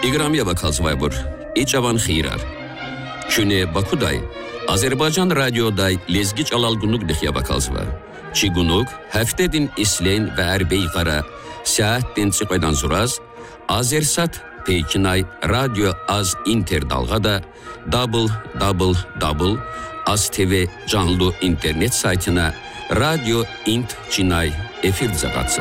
İqramiya bakalsıvaybur, İçavan xeyrar. Küne Bakuday, Azerbaycan radyoday lezgi çalalgunluk dixya bakalsıvar. Çigunuk, heftedin isleyn ve erbeyqara, saattin çıqaydan zuraz, Azersat Peykinay radyo az inter dalgada, www Az TV canlı internet saytına radyo int cinay efir zagatsı.